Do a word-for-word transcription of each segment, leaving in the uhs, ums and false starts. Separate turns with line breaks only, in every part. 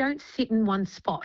don't sit in one spot.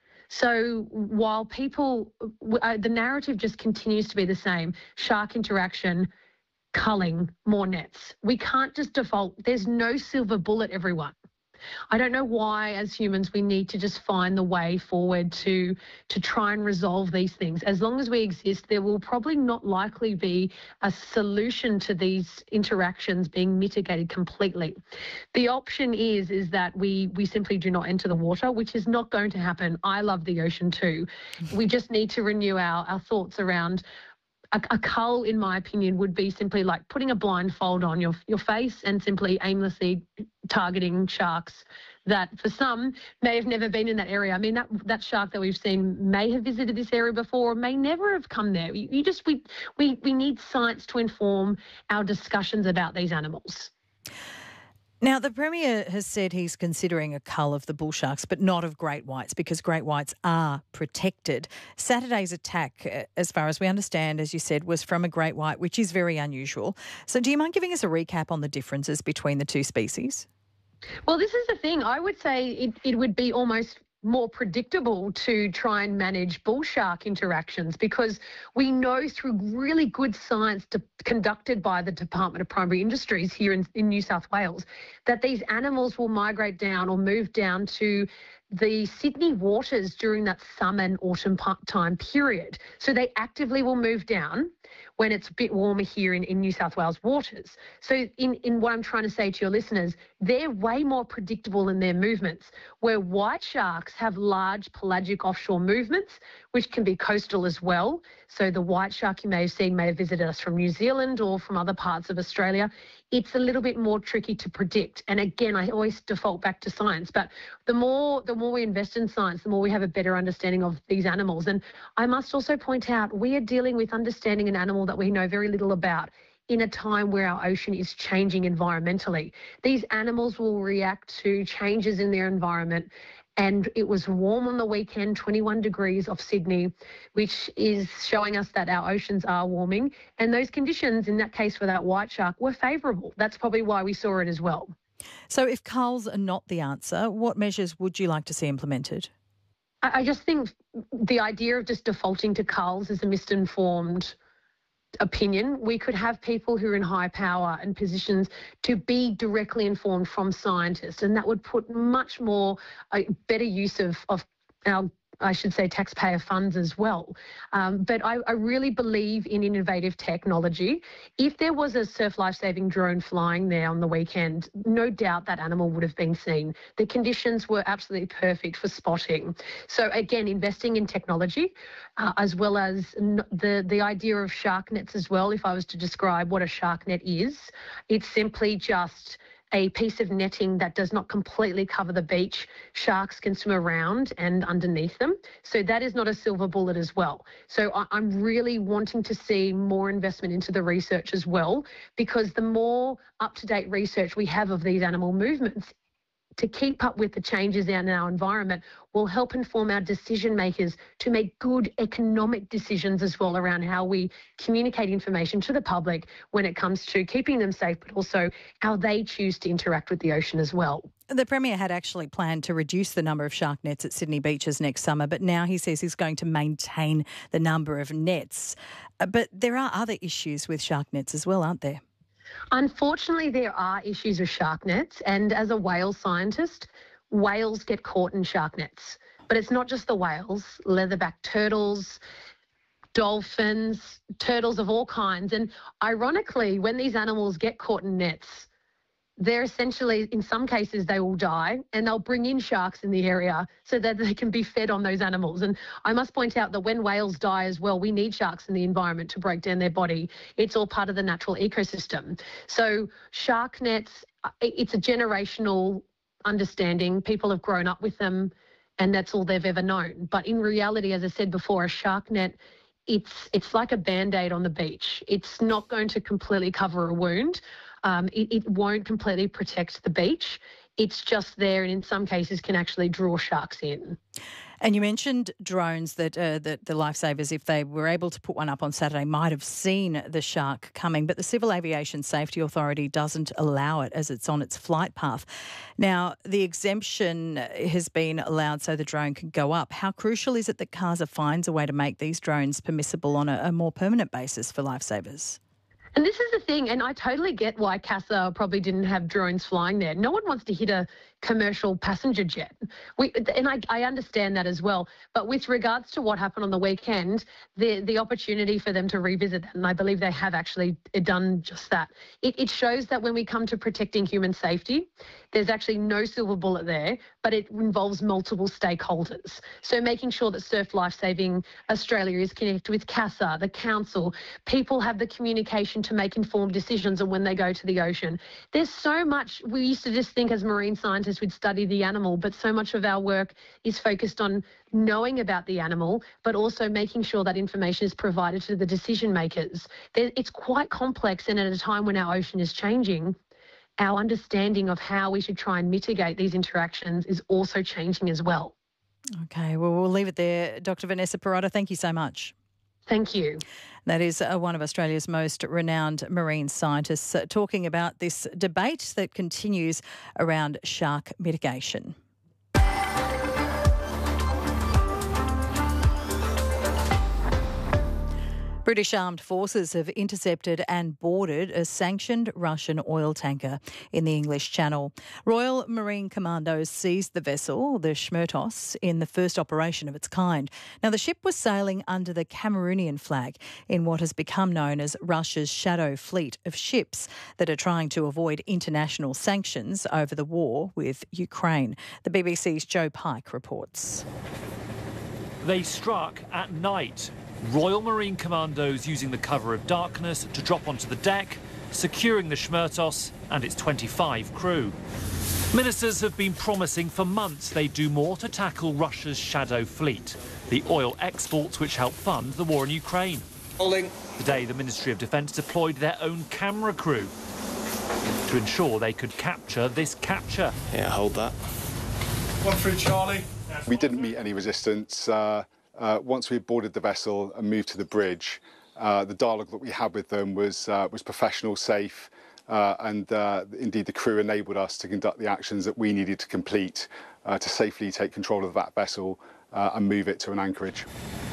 So while people, uh, the narrative just continues to be the same, shark interaction, culling, more nets. We can't just default. There's no silver bullet, everyone. I don't know why, as humans, we need to just find the way forward to to try and resolve these things. As long as we exist, there will probably not likely be a solution to these interactions being mitigated completely. The option is is that we we simply do not enter the water, which is not going to happen. I love the ocean too. We just need to renew our, our thoughts around A, a cull, in my opinion, would be simply like putting a blindfold on your your face and simply aimlessly targeting sharks that, for some, may have never been in that area. I mean, that that shark that we've seen may have visited this area before, may never have come there. You, you just we we we need science to inform our discussions about these animals.
Now, the Premier has said he's considering a cull of the bull sharks, but not of great whites, because great whites are protected. Saturday's attack, as far as we understand, as you said, was from a great white, which is very unusual. So do you mind giving us a recap on the differences between the two species?
Well, this is the thing. I would say it, it would be almost more predictable to try and manage bull shark interactions, because we know through really good science de- conducted by the Department of Primary Industries here in, in New South Wales that these animals will migrate down or move down to the Sydney waters during that summer and autumn time period. So they actively will move down when it's a bit warmer here in, in New South Wales waters. So in, in what I'm trying to say to your listeners, they're way more predictable in their movements, where white sharks have large pelagic offshore movements, which can be coastal as well. So the white shark you may have seen may have visited us from New Zealand or from other parts of Australia. It's a little bit more tricky to predict. And again, I always default back to science, but the more the more we invest in science, the more we have a better understanding of these animals. And I must also point out, we are dealing with understanding an animal that we know very little about in a time where our ocean is changing environmentally. These animals will react to changes in their environment. And it was warm on the weekend, twenty-one degrees off Sydney, which is showing us that our oceans are warming. And those conditions, in that case for that white shark, were favourable. That's probably why we saw it as well.
So if culls are not the answer, what measures would you like to see implemented?
I, I just think the idea of just defaulting to culls is a misinformed opinion. We could have people who are in high power and positions to be directly informed from scientists, and that would put much more uh, better use of, of our, I should say, taxpayer funds as well. Um, but I, I really believe in innovative technology. If there was a surf life-saving drone flying there on the weekend, no doubt that animal would have been seen. The conditions were absolutely perfect for spotting. So again, investing in technology, uh, as well as the, the idea of shark nets as well. If I was to describe what a shark net is, it's simply just a piece of netting that does not completely cover the beach. Sharks can swim around and underneath them. So that is not a silver bullet as well. So I, I'm really wanting to see more investment into the research as well, because the more up-to-date research we have of these animal movements, to keep up with the changes in our environment will help inform our decision makers to make good economic decisions as well around how we communicate information to the public when it comes to keeping them safe, but also how they choose to interact with the ocean as well.
The Premier had actually planned to reduce the number of shark nets at Sydney beaches next summer, but now he says he's going to maintain the number of nets. Uh, But there are other issues with shark nets as well, aren't there?
Unfortunately, there are issues with shark nets, and as a whale scientist, whales get caught in shark nets. But it's not just the whales, leatherback turtles, dolphins, turtles of all kinds. And ironically, when these animals get caught in nets, they're essentially, in some cases, they will die, and they'll bring in sharks in the area so that they can be fed on those animals. And I must point out that when whales die as well, we need sharks in the environment to break down their body. It's all part of the natural ecosystem. So shark nets, it's a generational understanding. People have grown up with them, and that's all they've ever known. But in reality, as I said before, a shark net, it's it's like a Band-Aid on the beach. It's not going to completely cover a wound. Um, it, it won't completely protect the beach. It's just there, and in some cases can actually draw sharks in.
And you mentioned drones that, uh, that the lifesavers, if they were able to put one up on Saturday, might have seen the shark coming, but the Civil Aviation Safety Authority doesn't allow it as it's on its flight path. Now, the exemption has been allowed so the drone can go up. How crucial is it that CASA finds a way to make these drones permissible on a, a more permanent basis for lifesavers?
And this is the thing, and I totally get why CASA probably didn't have drones flying there. No one wants to hit a commercial passenger jet. We, and I, I understand that as well. But with regards to what happened on the weekend, the, the opportunity for them to revisit that, and I believe they have actually done just that, it, it shows that when we come to protecting human safety, there's actually no silver bullet there, but it involves multiple stakeholders. So making sure that Surf Lifesaving Australia is connected with CASA, the council, people have the communication to make informed decisions on when they go to the ocean. There's so much, we used to just think as marine scientists we'd study the animal, but so much of our work is focused on knowing about the animal, but also making sure that information is provided to the decision makers. It's quite complex, and at a time when our ocean is changing, our understanding of how we should try and mitigate these interactions is also changing as well.
Okay, well, we'll leave it there. Doctor Vanessa Perrotta, thank you so much.
Thank you.
That is uh, one of Australia's most renowned marine scientists uh, talking about this debate that continues around shark mitigation. British armed forces have intercepted and boarded a sanctioned Russian oil tanker in the English Channel. Royal Marine Commandos seized the vessel, the Shmertos, in the first operation of its kind. Now, the ship was sailing under the Cameroonian flag in what has become known as Russia's shadow fleet of ships that are trying to avoid international sanctions over the war with Ukraine. The B B C's Joe Pike reports.
They struck at night. Royal Marine Commandos using the cover of darkness to drop onto the deck, securing the Shmertos and its twenty-five crew. Ministers have been promising for months they'd do more to tackle Russia's shadow fleet, the oil exports which help fund the war in Ukraine.
Holding.
Today, the Ministry of Defence deployed their own camera crew to ensure they could capture this capture.
Yeah, hold that.
One through, Charlie.
We didn't meet any resistance. Uh, Uh, once we boarded the vessel and moved to the bridge, uh, the dialogue that we had with them was uh, was professional, safe, uh, and uh, indeed the crew enabled us to conduct the actions that we needed to complete uh, to safely take control of that vessel uh, and move it to an anchorage.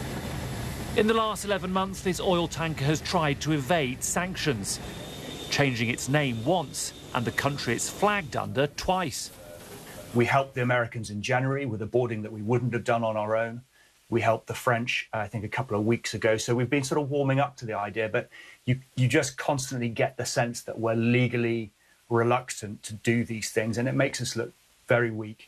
In the last eleven months, this oil tanker has tried to evade sanctions, changing its name once and the country it's flagged under twice.
We helped the Americans in January with a boarding that we wouldn't have done on our own. We helped the French, uh, I think, a couple of weeks ago. So we've been sort of warming up to the idea, but you, you just constantly get the sense that we're legally reluctant to do these things, and it makes us look very weak.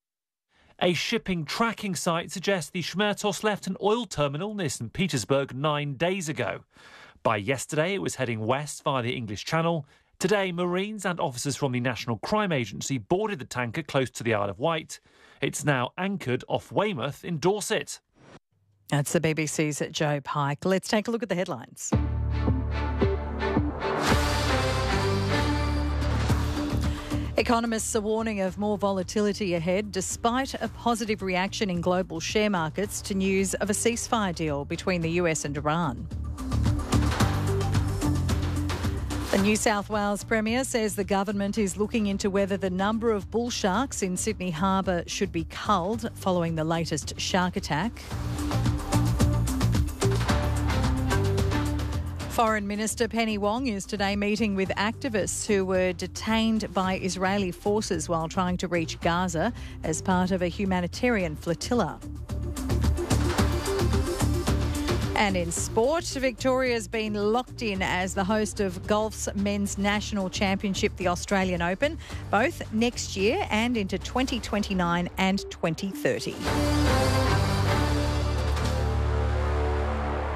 A shipping tracking site suggests the Shmertos left an oil terminal near Saint Petersburg nine days ago. By yesterday, it was heading west via the English Channel. Today, Marines and officers from the National Crime Agency boarded the tanker close to the Isle of Wight. It's now anchored off Weymouth in Dorset.
That's the B B C's Joe Pike. Let's take a look at the headlines. Economists are warning of more volatility ahead despite a positive reaction in global share markets to news of a ceasefire deal between the U S and Iran. The New South Wales Premier says the government is looking into whether the number of bull sharks in Sydney Harbour should be culled following the latest shark attack. Foreign Minister Penny Wong is today meeting with activists who were detained by Israeli forces while trying to reach Gaza as part of a humanitarian flotilla. And in sport, Victoria's been locked in as the host of golf's men's national championship, the Australian Open, both next year and into twenty twenty-nine and twenty thirty.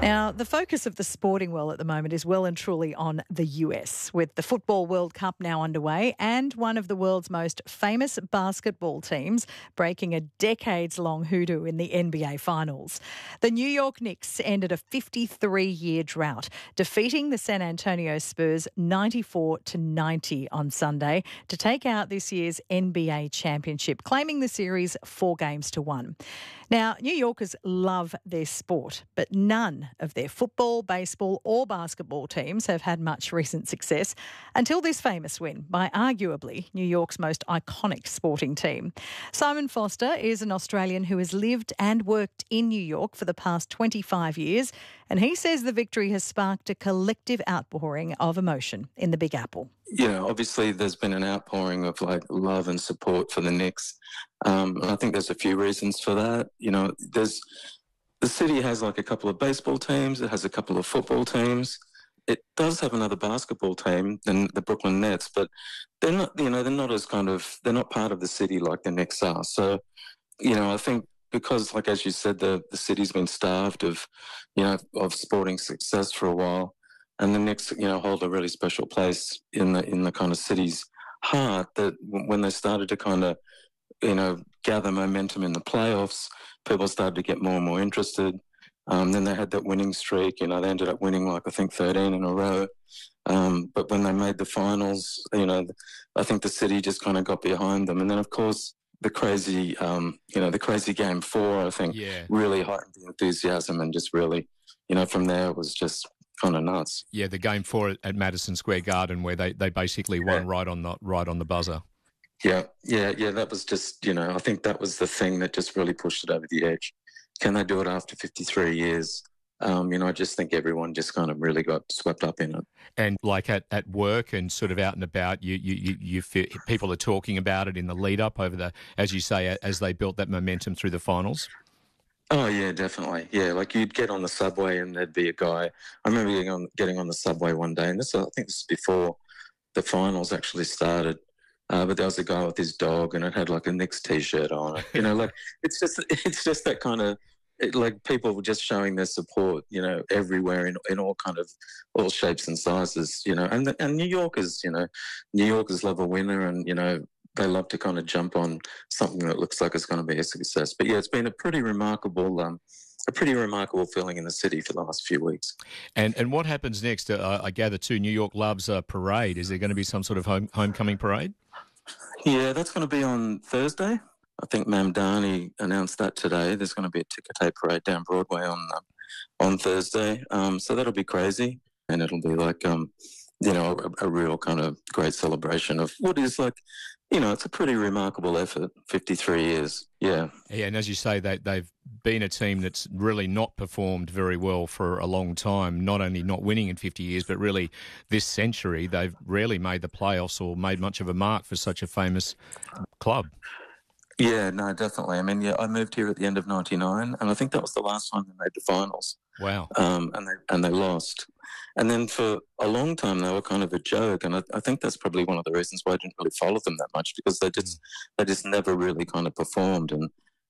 Now, the focus of the sporting world at the moment is well and truly on the U S, with the Football World Cup now underway and one of the world's most famous basketball teams breaking a decades-long hoodoo in the N B A Finals. The New York Knicks ended a fifty-three-year drought, defeating the San Antonio Spurs ninety-four to ninety on Sunday to take out this year's N B A championship, claiming the series four games to one. Now, New Yorkers love their sport, but none of their football, baseball or basketball teams have had much recent success until this famous win by arguably New York's most iconic sporting team. Simon Foster is an Australian who has lived and worked in New York for the past twenty-five years, and he says the victory has sparked a collective outpouring of emotion in the Big Apple.
Yeah, obviously there's been an outpouring of like love and support for the Knicks. Um, and I think there's a few reasons for that. You know, there's the city has like a couple of baseball teams. It has a couple of football teams. It does have another basketball team than the Brooklyn Nets, but they're not, you know, they're not as kind of, they're not part of the city like the Knicks are. So, you know, I think because, like, as you said, the, the city's been starved of, you know, of sporting success for a while. And the Knicks, you know, hold a really special place in the in the kind of city's heart. That when they started to kind of, you know, gather momentum in the playoffs, people started to get more and more interested. Um, then they had that winning streak. You know, they ended up winning like I think thirteen in a row. Um, but when they made the finals, you know, I think the city just kind of got behind them. And then of course the crazy, um, you know, the crazy game four, I think,
yeah.
really heightened the enthusiasm and just really, you know, from there it was just kind of nuts.
Yeah, the game four at Madison Square Garden where they, they basically won yeah. right on the right on the buzzer.
Yeah, yeah, yeah. That was just, you know, I think that was the thing that just really pushed it over the edge. Can they do it after fifty-three years? Um, you know, I just think everyone just kind of really got swept up in it.
And like at, at work and sort of out and about, you you you, you feel, people are talking about it in the lead up over the, as you say, as they built that momentum through the finals.
Oh, yeah, definitely. Yeah, like you'd get on the subway and there'd be a guy. I remember getting on, getting on the subway one day, and this, I think this was before the finals actually started, uh, but there was a guy with his dog and it had like a Knicks T-shirt on it. You know, like it's just it's just that kind of, it, like people were just showing their support, you know, everywhere in, in all kind of, all shapes and sizes, you know. And, and New Yorkers, you know, New Yorkers love a winner and, you know, they love to kind of jump on something that looks like it's going to be a success. But yeah, it's been a pretty remarkable, um, a pretty remarkable feeling in the city for the last few weeks.
And and what happens next? Uh, I gather too, New York loves a parade. Is there going to be some sort of home, homecoming parade?
Yeah, that's going to be on Thursday. I think Mamdani announced that today. There's going to be a ticker tape parade down Broadway on um, on Thursday. Um, so that'll be crazy, and it'll be like um, you know, a, a real kind of great celebration of what is like. You know, it's a pretty remarkable effort, fifty-three years, yeah.
Yeah, and as you say, they, they've been a team that's really not performed very well for a long time, not only not winning in fifty years, but really this century, they've rarely made the playoffs or made much of a mark for such a famous club.
Yeah, no, definitely. I mean, yeah, I moved here at the end of ninety-nine, and I think that was the last time they made the finals.
Wow.
Um, and they and they lost. And then for a long time, they were kind of a joke. And I, I think that's probably one of the reasons why I didn't really follow them that much, because they just, mm. they just never really kind of performed. And,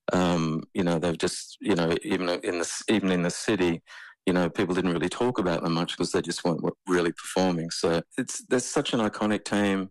um, you know, they've just, you know, even in the, even in the city, you know, people didn't really talk about them much because they just weren't really performing. So it's, there's such an iconic team.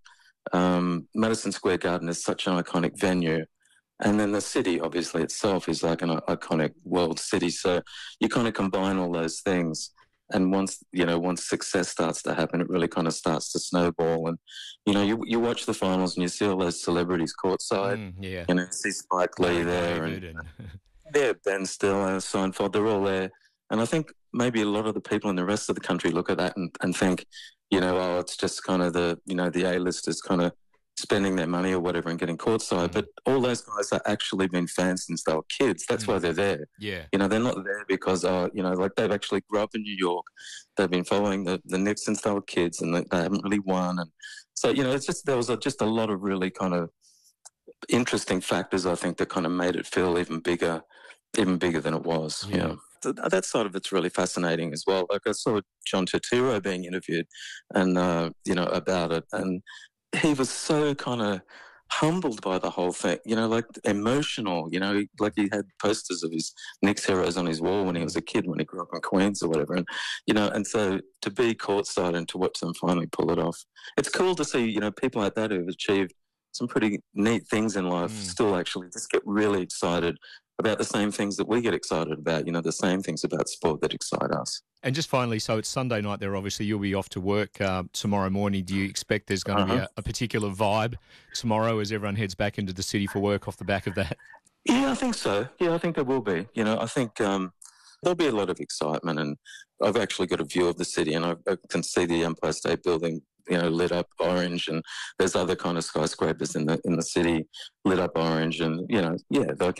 Um, Madison Square Garden is such an iconic venue. And then the city, obviously, itself is like an iconic world city. So you kind of combine all those things. And once, you know, once success starts to happen, it really kind of starts to snowball. And, you know, you you watch the finals and you see all those celebrities courtside.
Mm, yeah.
You know, you see Spike Lee
yeah,
there.
And,
and yeah, Ben Stiller, Seinfeld, they're all there. And I think maybe a lot of the people in the rest of the country look at that and, and think, you know, oh, it's just kind of the, you know, the A-listers kind of spending their money or whatever and getting courtside. Mm. But all those guys have actually been fans since they were kids. That's mm. why they're there.
Yeah.
You know, they're not there because, uh, you know, like they've actually grew up in New York. They've been following the, the Knicks since they were kids and they, they haven't really won. And so, you know, it's just, there was a, just a lot of really kind of interesting factors, I think, that kind of made it feel even bigger, even bigger than it was. Yeah. You know? So that side of it's really fascinating as well. Like I saw John Turturro being interviewed and, uh, you know, about it. And he was so kind of humbled by the whole thing, you know, like emotional, you know, like he had posters of his Knicks heroes on his wall when he was a kid, when he grew up in Queens or whatever. And, you know, and so to be courtside and to watch them finally pull it off, it's cool to see, you know, people like that who've achieved some pretty neat things in life mm. still actually just get really excited about the same things that we get excited about, you know, the same things about sport that excite us.
And just finally, so it's Sunday night there, obviously you'll be off to work uh, tomorrow morning. Do you expect there's going to uh-huh. be a, a particular vibe tomorrow as everyone heads back into the city for work off the back of that?
Yeah, I think so. Yeah, I think there will be. You know, I think um, there'll be a lot of excitement, and I've actually got a view of the city, and I, I can see the Empire State Building, you know, lit up orange, and there's other kind of skyscrapers in the in the city lit up orange, and, you know, yeah, like